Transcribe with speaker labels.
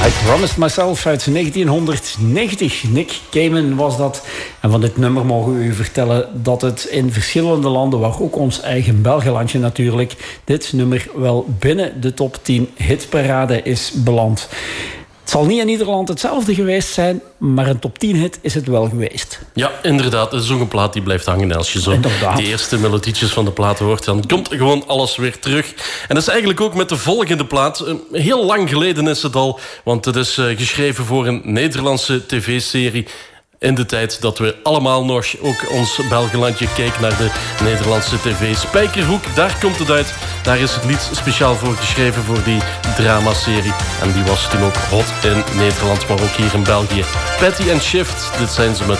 Speaker 1: I Promised Myself uit 1990. Nick Cayman was dat. En van dit nummer mogen we u vertellen dat het in verschillende landen, waar ook ons eigen Belgelandje natuurlijk, dit nummer wel binnen de top 10 hitparade is beland. Het zal niet in ieder land hetzelfde geweest zijn, maar een top 10 hit is het wel geweest.
Speaker 2: Ja, inderdaad. Het is ook een plaat die blijft hangen. Als je zo de eerste melodietjes van de plaat hoort, dan komt gewoon alles weer terug. En dat is eigenlijk ook met de volgende plaat. Heel lang geleden is het al, want het is geschreven voor een Nederlandse tv-serie. In de tijd dat we allemaal nog ook ons Belgelandje keken naar de Nederlandse tv. Spijkerhoek, daar komt het uit. Daar is het lied speciaal voor geschreven voor die dramaserie. En die was toen ook hot in Nederland, maar ook hier in België. Patty and Shift, dit zijn ze met